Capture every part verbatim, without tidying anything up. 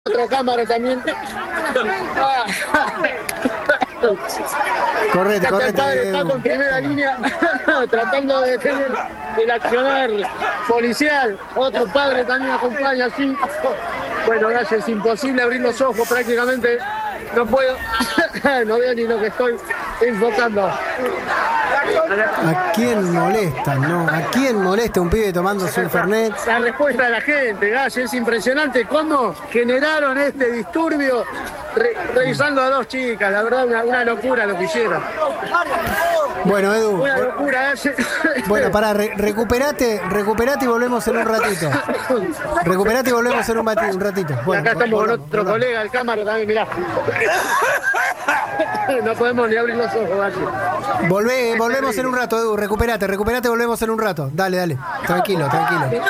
Otra cámara también. Correcto, correcto. El padre está con primera línea tratando de detener el accionar policial. Otro padre también acompaña así. Bueno, Gallo, es imposible abrir los ojos prácticamente. No puedo. No veo ni lo que estoy enfocando. ¿A quién molesta, no? ¿A quién molesta un pibe tomándose un Fernet? La respuesta de la gente, Gallo, es impresionante cómo generaron este disturbio re revisando a dos chicas. La verdad, una, una locura lo que hicieron. Bueno, Edu. Una locura, Gallo. Bueno, pará, re recuperate, recuperate y volvemos en un ratito. Recuperate y volvemos en un, un ratito. Bueno, acá estamos volvamos, con otro volvamos. colega, el cámara también, mirá. No podemos ni abrir los ojos, Gallo. Volvé, volvemos en un rato, Edu. Recuperate, recuperate, volvemos en un rato. Dale, dale. Tranquilo, tranquilo.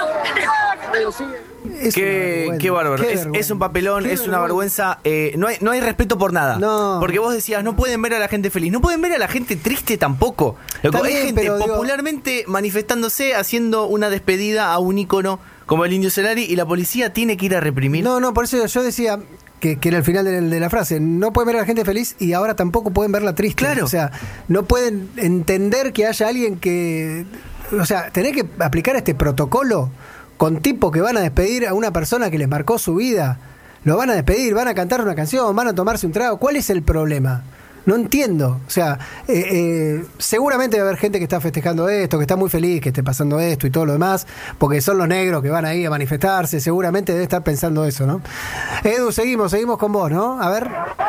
Es qué, qué bárbaro. Qué es, es un papelón, qué es una vergüenza. Eh, no, hay, no hay respeto por nada. No. Porque vos decías, no pueden ver a la gente feliz. No pueden ver a la gente triste tampoco. Loco, hay gente pero, popularmente digo... manifestándose, haciendo una despedida a un ícono como el Indio Solari, y la policía tiene que ir a reprimir. No, no, por eso yo decía que, que era el final de, de la frase. No pueden ver a la gente feliz y ahora tampoco pueden verla triste. Claro. O sea, no pueden entender que haya alguien que... O sea, tener que aplicar este protocolo con tipos que van a despedir a una persona que les marcó su vida. Lo van a despedir, van a cantar una canción, van a tomarse un trago. ¿Cuál es el problema? No entiendo. O sea, eh, eh, seguramente va a haber gente que está festejando esto, que está muy feliz que esté pasando esto y todo lo demás, porque son los negros que van ahí a manifestarse. Seguramente debe estar pensando eso, ¿no? Edu, seguimos, seguimos con vos, ¿no? A ver.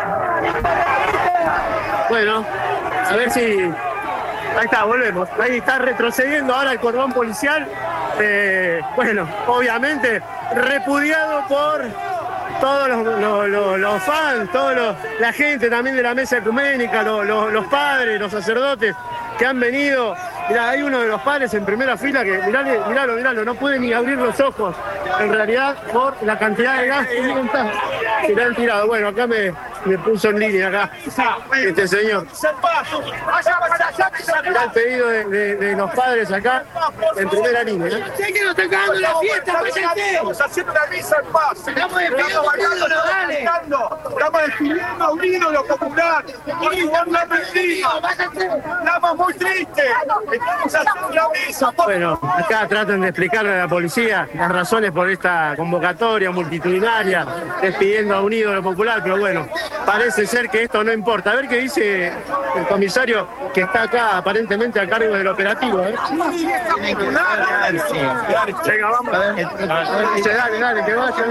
Bueno, a ver si... Ahí está, volvemos. Ahí está retrocediendo ahora el cordón policial. Eh, bueno, obviamente repudiado por todos los, los, los, los fans, toda la gente también de la mesa ecuménica, los, los, los padres, los sacerdotes que han venido. Mirá, hay uno de los padres en primera fila que, mirale, miralo, miralo, no puede ni abrir los ojos, en realidad, por la cantidad de gas que le han tirado. Bueno, acá me, me puso en línea, acá, este señor. Mirá el pedido de, de, de los padres acá, en primera línea. ¿eh? ¡Sé que nos están cagando la fiesta! Estamos haciendo una misa en paz. Estamos despidiendo a un ídolo, dale. Estamos despidiendo a un ídolo popular. Hoy vos no mentís. Estamos muy tristes. Estamos haciendo una misa. Bueno, acá tratan de explicarle a la policía las razones por esta convocatoria multitudinaria, despidiendo a un ídolo popular, pero bueno, parece ser que esto no importa. A ver qué dice el comisario que está acá aparentemente a cargo del operativo. ¿eh? Venga, vamos. Dice, dale, dale, que vaya.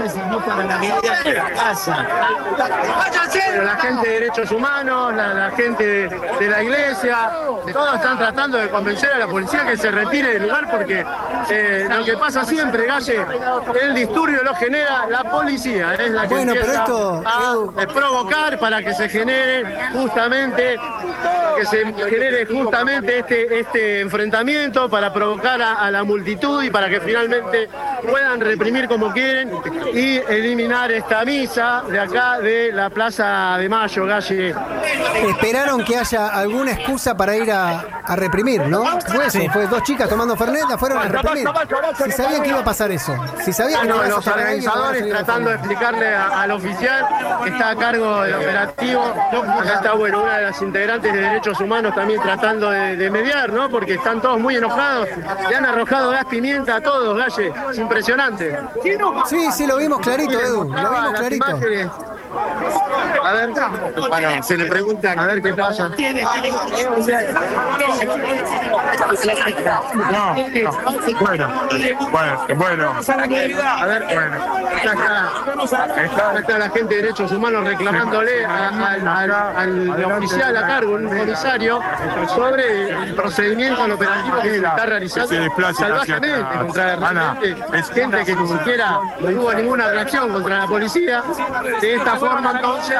Pero la gente de derechos humanos, la, la gente de, de la iglesia, todos están tratando de convencer a la policía que se retire del lugar porque eh, lo que pasa siempre, Galle, el disturbio lo genera la policía. Es la que bueno, empieza pero esto, a Edu... provocar para que se genere justamente que se genere justamente este, este enfrentamiento, para provocar a, a la multitud y para que finalmente puedan reprimir como quieren y eliminar esta misa de acá de la Plaza de Mayo, Galle. Esperaron que haya alguna excusa para ir a, a reprimir, ¿no? Fue eso, Sí. fue dos chicas tomando Fernet, la fueron a reprimir. Si sabían que iba a pasar eso, si sabían que No, iba a los pasar ahí, organizadores tratando de explicarle a- al oficial que está a cargo del operativo. Acá está, bueno, una de las integrantes de Derechos Humanos también tratando de, de mediar, ¿no? Porque están todos muy enojados. Le han arrojado gas pimienta a todos, Galle. Es impresionante. Sí, sí, lo vimos clarito, Edu, lo vimos Las clarito. imágenes. A ver, bueno, se le pregunta a ver qué pasa. No, no. Bueno, bueno, bueno. A ver, bueno, acá está, acá está la gente de Derechos Humanos reclamándole a- al, al- al oficial a cargo, un comisario, sobre el procedimiento al operativo que se está realizando Que se desplace salvajemente hacia atrás. contra la Ana, gente, es- gente que ni siquiera no tuvo ninguna reacción contra la policía. De esta forma, entonces.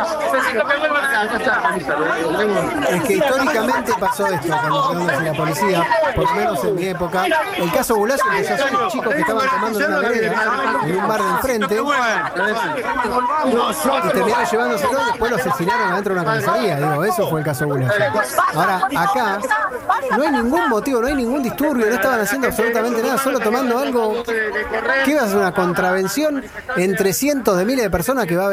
Es que históricamente pasó esto con los drones y la policía, por lo menos en mi época. El caso Bulacio empezó a ser chicos que estaban tomando en una vereda en un bar del frente y terminaron llevándoselo y después lo asesinaron adentro de una comisaría. Digo, eso fue el caso Bulacio. Ahora, acá no hay ningún motivo, no hay ningún disturbio, no estaban haciendo absolutamente nada, solo tomando algo. ¿Qué iba a ser? Una contravención entre cientos de miles de personas que va a